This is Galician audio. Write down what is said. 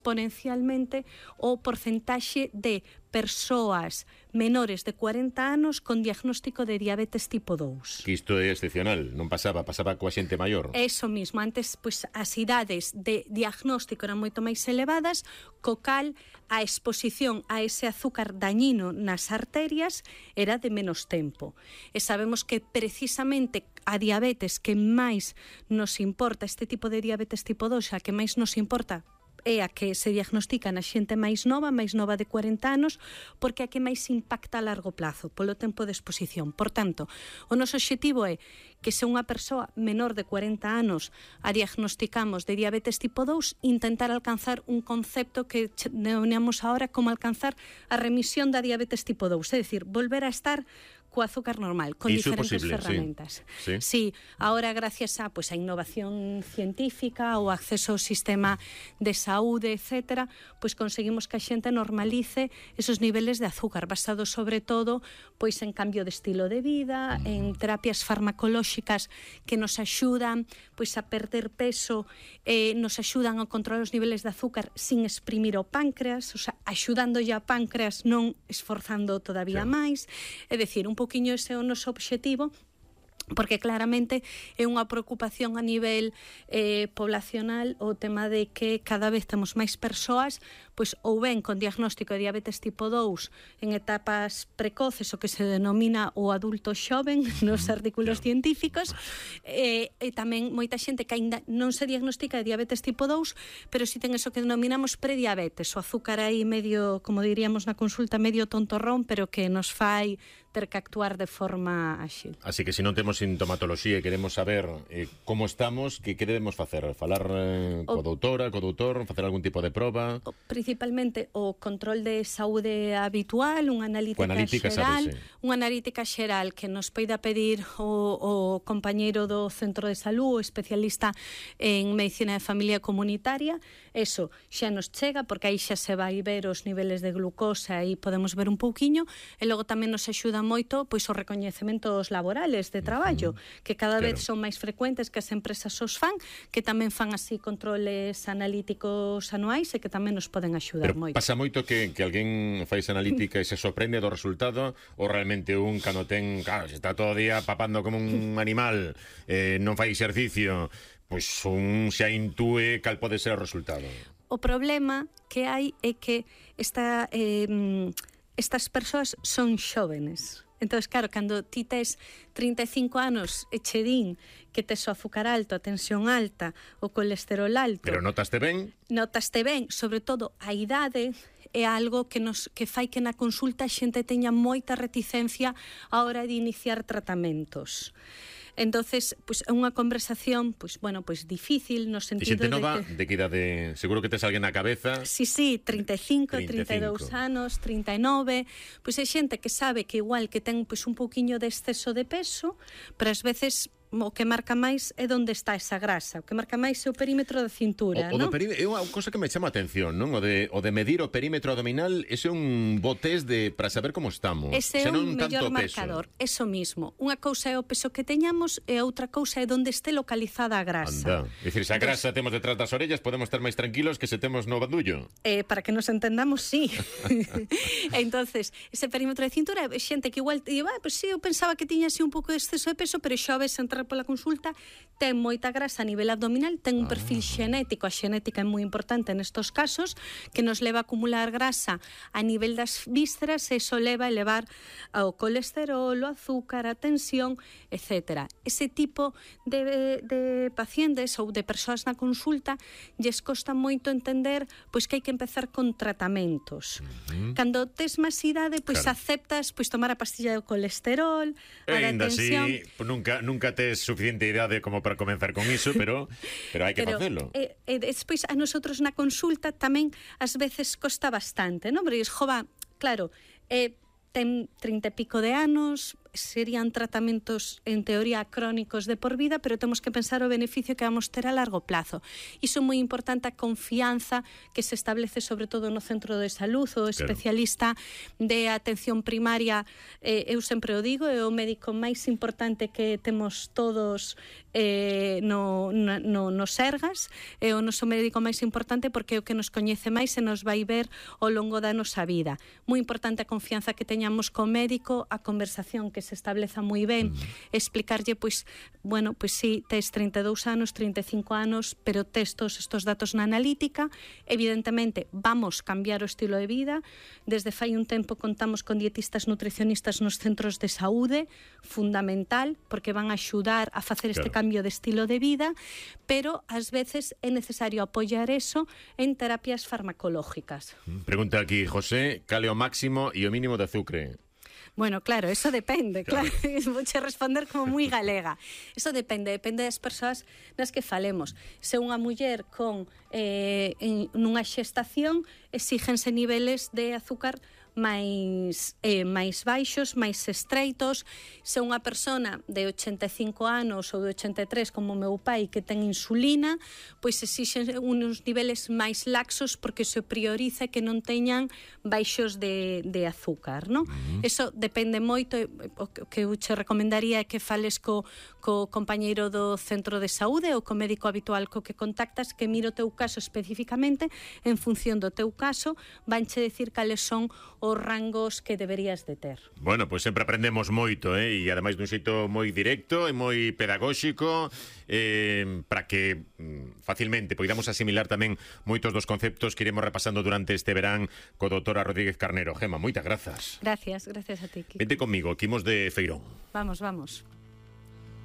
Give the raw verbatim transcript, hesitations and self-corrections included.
exponencialmente o porcentaxe de persoas menores de cuarenta anos con diagnóstico de diabetes tipo dous. Que isto é excepcional, non pasaba, pasaba coa xente maior. Eso mismo, antes pois, as idades de diagnóstico eran moito máis elevadas, co cal a exposición a ese azúcar dañino nas arterias era de menos tempo. E sabemos que precisamente a diabetes que máis nos importa, este tipo de diabetes tipo dous, a que máis nos importa, é a que se diagnostica na xente máis nova, máis nova de cuarenta anos, porque é a que máis impacta a largo plazo, polo tempo de exposición. Por tanto, o noso obxectivo é que se unha persoa menor de cuarenta anos a diagnosticamos de diabetes tipo dous, intentar alcanzar un concepto que denominamos ahora como alcanzar a remisión da diabetes tipo dous, é dicir, volver a estar co azúcar normal, con Iso diferentes posible, ferramentas. Sí. Sí. Sí, ahora gracias a pues, a innovación científica, o acceso ao sistema de saúde, etcétera, pues conseguimos que a xente normalice esos niveles de azúcar, basados sobre todo pois en cambio de estilo de vida, en terapias farmacolóxicas que nos axudan pois a perder peso, eh, nos axudan a controlar os niveles de azúcar sin exprimir o páncreas, o sea, axudándolle a páncreas, non esforzando todavía Claro. máis. É dicir, un poquinho ese é o noso obxectivo, porque claramente é unha preocupación a nivel eh, poblacional o tema de que cada vez temos máis persoas pois ou ben con diagnóstico de diabetes tipo dous en etapas precoces, o que se denomina o adulto xoven nos artículos claro. científicos, e, e tamén moita xente que aínda non se diagnostica de diabetes tipo dous, pero si ten eso que denominamos prediabetes, o azúcar aí medio, como diríamos na consulta, medio tontorrón, pero que nos fai ter que actuar de forma áxil. Así que se non temos sintomatoloxía e queremos saber eh, como estamos, que que debemos facer? Falar eh, co O- doutora, co doutor, facer algún tipo de proba? O- Principalmente o control de saúde habitual, unha analítica, Coa analítica, xeral, sábese. unha analítica xeral que nos poida pedir o, o compañeiro do centro de salud, o especialista en medicina de familia comunitaria. Eso xa nos chega, porque aí xa se vai ver os niveles de glucosa e podemos ver un pouquiño, e logo tamén nos axuda moito pois os recoñecementos laborales de traballo, uh-huh. que cada Claro. vez son máis frecuentes, que as empresas os fan, que tamén fan así controles analíticos anuais e que tamén nos poden axudar Pero moito. pasa moito que, que alguén fai esa analítica e se sorprende do resultado, ou realmente un cando ten, claro, se está todo o día papando como un animal, eh, non fai exercicio, pois un xa intúe cal pode ser o resultado. O problema que hai é que esta, eh, estas persoas son xóvenes. Entón, claro, cando ti tes trinta e cinco anos e che din que tes o azúcar alto, a tensión alta, o colesterol alto, Pero notaste ben? notaste ben, sobre todo a idade é algo que nos que fai que na consulta a xente teña moita reticencia á hora de iniciar tratamentos. Entonces, pues é unha conversación, pues bueno, pues difícil no E sentido xente nova, de que de que idade? Seguro que tes alguén na cabeza. Sí, sí, trinta e cinco, trinta e trinta e dous cinco. anos, trinta e nove. Pois é xente que sabe que igual que ten pois un pouquiño de exceso de peso, pero ás veces o que marca máis é onde está esa grasa, o que marca máis é o perímetro da cintura, O, o do non? perímetro é unha cousa que me chama a atención, non? O de, o de medir o perímetro abdominal, ese é un bo test de para saber como estamos. Ese é xa non un tanto mellor o peso. marcador, eso mismo. Unha cousa é o peso que teñamos e outra cousa é onde este localizada a grasa. Anda. É dicir, se a grasa temos detrás das orellas, podemos estar máis tranquilos que se temos no bandullo. Eh, para que nos entendamos, sí. Entonces, ese perímetro de cintura é xente que igual digo, ah, pues sí, eu pensaba que tiña así un pouco de exceso de peso, pero xa ves entrar pola consulta, ten moita grasa a nivel abdominal, ten un perfil xenético, a xenética é moi importante nestos casos, que nos leva a acumular grasa a nivel das vísceras, e iso leva a elevar ao colesterol, o azúcar, a tensión, etcétera. Ese tipo de, de pacientes ou de persoas na consulta lles costa moito entender pois que hai que empezar con tratamentos. Uh-huh. Cando tes máis idade, pois Claro. aceptas pois tomar a pastilla do colesterol, a da Ainda así, tensión. nunca, nunca tes suficiente idade como para comenzar con iso, pero, pero hai que Pero, facelo. E, e despois a nosotros na consulta tamén ás veces costa bastante, non? Pero dices, jova, claro, eh, ten trinta e pico de anos, serían tratamentos en teoría crónicos de por vida, pero temos que pensar o beneficio que vamos ter a largo plazo. Iso é moi importante, a confianza que se establece sobre todo no centro de salud, o especialista claro. de atención primaria, eh, eu sempre o digo, é o médico máis importante que temos todos eh, no, no, no Sergas, é o noso médico máis importante porque é o que nos coñece máis e nos vai ver ao longo da nosa vida. Moi importante a confianza que teñamos co médico, a conversación que se estableza moi ben, mm. explicarlle, pois, bueno, pois si, tes trinta e dous anos, trinta e cinco anos, pero tes todos estos datos na analítica, evidentemente vamos cambiar o estilo de vida, desde fai un tempo contamos con dietistas nutricionistas nos centros de saúde, fundamental, porque van a axudar a facer este claro. cambio de estilo de vida, pero ás veces é necesario apoiar eso en terapias farmacológicas. Pregunta aquí, José, cal é o máximo e o mínimo de azúcar? Bueno, claro, eso depende, claro, claro. Vouche responder como moi galega. Eso depende, depende das persoas nas que falemos. Se unha muller con eh, en, nunha xestación, exígense niveles de azúcar máis, eh, máis baixos, máis estreitos. Se unha persona de ochenta e cinco anos ou de ochenta e tres, como o meu pai, que ten insulina, pois exixen uns niveles máis laxos porque se prioriza que non teñan baixos de, de azúcar, non? Uh-huh. Eso depende moito. O que eu che recomendaría é que fales co, co compañeiro do centro de saúde ou co médico habitual co que contactas, que mire o teu caso especificamente, en función do teu caso, vanche decir cales son os rangos que deberías de ter. Bueno, pois pues sempre aprendemos moito, eh? E ademais dun xeito moi directo e moi pedagóxico, eh, para que mm, facilmente poidamos asimilar tamén moitos dos conceptos que iremos repasando durante este verán co doutora Rodríguez Carnero. Gema, moitas grazas. Gracias, gracias a ti, Kiko. Vente conmigo, que imos de feirón. Vamos, vamos.